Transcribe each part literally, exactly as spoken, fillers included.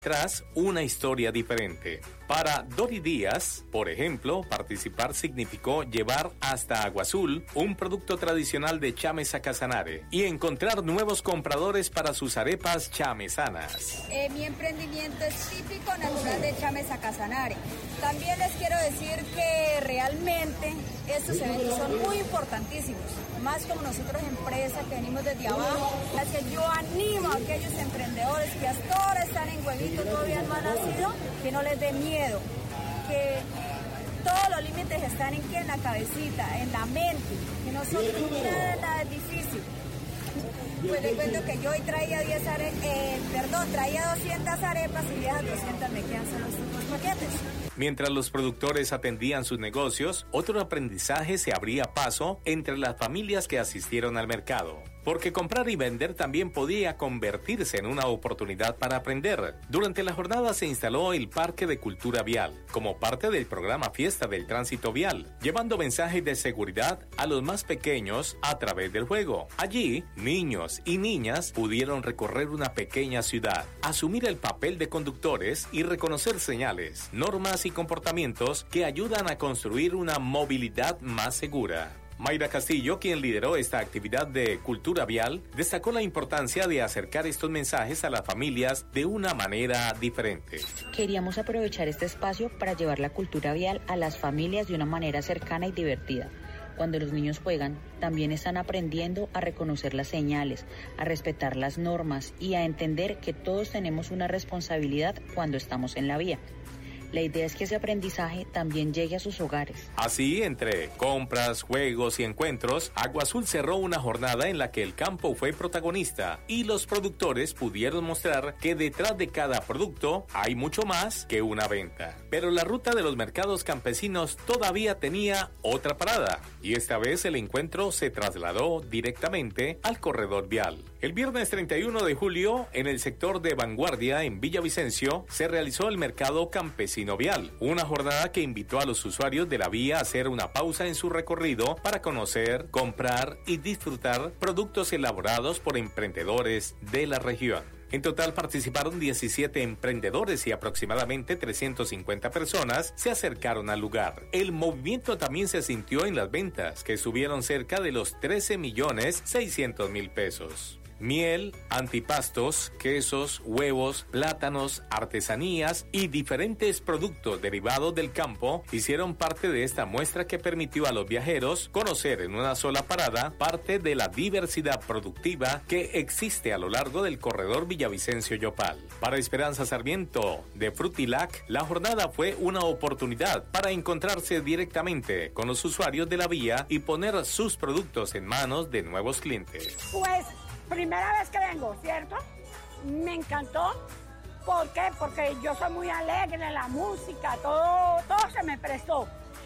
tras una historia diferente. Para Dori Díaz, por ejemplo, participar significó llevar hasta Agua Azul un producto tradicional de Chameza Casanare y encontrar nuevos compradores para sus arepas chamezanas. Eh, mi emprendimiento es típico natural de Chameza Casanare. También les quiero decir que realmente estos eventos son muy importantísimos, más como nosotros empresas que venimos desde abajo, las que yo animo a aquellos emprendedores que hasta ahora están en huevito, todavía no han nacido, que no les dé miedo, que todos los límites están en, en la cabecita, en la mente, que nosotros nada es difícil. Pues les cuento que yo hoy traía diez arepas, eh, perdón, traía doscientas arepas y de esas doscientas me quedan solo estos dos paquetes. Mientras los productores atendían sus negocios, otro aprendizaje se abría paso entre las familias que asistieron al mercado. Porque comprar y vender también podía convertirse en una oportunidad para aprender. Durante la jornada se instaló el Parque de Cultura Vial, como parte del programa Fiesta del Tránsito Vial, llevando mensajes de seguridad a los más pequeños a través del juego. Allí, niños y niñas pudieron recorrer una pequeña ciudad, asumir el papel de conductores y reconocer señales, normas y comportamientos que ayudan a construir una movilidad más segura. Mayra Castillo, quien lideró esta actividad de cultura vial, destacó la importancia de acercar estos mensajes a las familias de una manera diferente. Queríamos aprovechar este espacio para llevar la cultura vial a las familias de una manera cercana y divertida. Cuando los niños juegan, también están aprendiendo a reconocer las señales, a respetar las normas y a entender que todos tenemos una responsabilidad cuando estamos en la vía. La idea es que ese aprendizaje también llegue a sus hogares. Así, entre compras, juegos y encuentros, Agua Azul cerró una jornada en la que el campo fue protagonista y los productores pudieron mostrar que detrás de cada producto hay mucho más que una venta. Pero la ruta de los mercados campesinos todavía tenía otra parada y esta vez el encuentro se trasladó directamente al corredor vial. El viernes treinta y uno de julio, en el sector de Vanguardia, en Villavicencio, se realizó el mercado campesino Vial, una jornada que invitó a los usuarios de la vía a hacer una pausa en su recorrido para conocer, comprar y disfrutar productos elaborados por emprendedores de la región. En total participaron diecisiete emprendedores y aproximadamente trescientas cincuenta personas se acercaron al lugar. El movimiento también se sintió en las ventas, que subieron cerca de los trece millones seiscientos mil pesos. Miel, antipastos, quesos, huevos, plátanos, artesanías y diferentes productos derivados del campo hicieron parte de esta muestra que permitió a los viajeros conocer en una sola parada parte de la diversidad productiva que existe a lo largo del corredor Villavicencio-Yopal. Para Esperanza Sarmiento de Frutilac, la jornada fue una oportunidad para encontrarse directamente con los usuarios de la vía y poner sus productos en manos de nuevos clientes. Pues primera vez que vengo, ¿cierto? Me encantó. ¿Por qué? Porque yo soy muy alegre, la música, todo, todo se me prestó.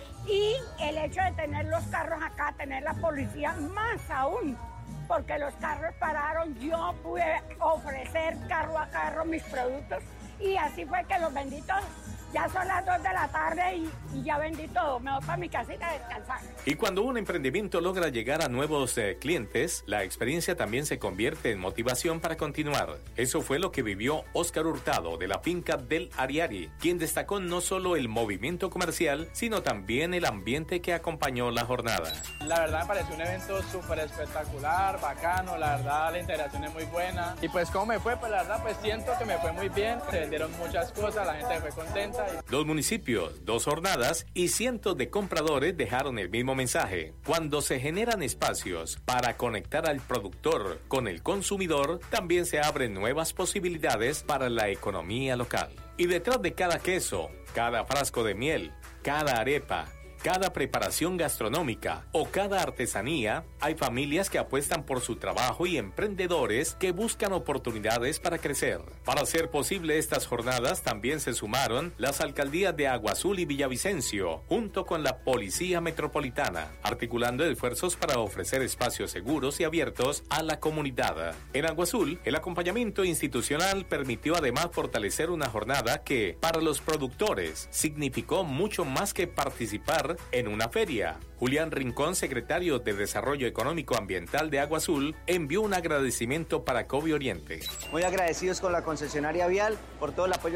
Y el hecho de tener los carros acá, tener la policía, más aún, porque los carros pararon, yo pude ofrecer carro a carro mis productos y así fue que los vendí todos. Ya son las dos de la tarde y, y ya vendí todo. Me voy para mi casita a descansar. Y cuando un emprendimiento logra llegar a nuevos eh, clientes, la experiencia también se convierte en motivación para continuar. Eso fue lo que vivió Óscar Hurtado de la finca del Ariari, quien destacó no solo el movimiento comercial, sino también el ambiente que acompañó la jornada. La verdad me pareció un evento súper espectacular, bacano, la verdad la integración es muy buena. Y pues cómo me fue, pues la verdad pues siento que me fue muy bien, se vendieron muchas cosas, la gente fue contenta. Dos municipios, dos jornadas y cientos de compradores dejaron el mismo mensaje. Cuando se generan espacios para conectar al productor con el consumidor, también se abren nuevas posibilidades para la economía local. Y detrás de cada queso, cada frasco de miel, cada arepa, cada preparación gastronómica o cada artesanía, hay familias que apuestan por su trabajo y emprendedores que buscan oportunidades para crecer. Para hacer posible estas jornadas también se sumaron las alcaldías de Agua Azul y Villavicencio, junto con la Policía Metropolitana, articulando esfuerzos para ofrecer espacios seguros y abiertos a la comunidad. En Agua Azul, el acompañamiento institucional permitió además fortalecer una jornada que, para los productores, significó mucho más que participar hacer en una feria. Julián Rincón, secretario de Desarrollo Económico Ambiental de Agua Azul, envió un agradecimiento para Covi Oriente. Muy agradecidos con la concesionaria vial por todo el apoyo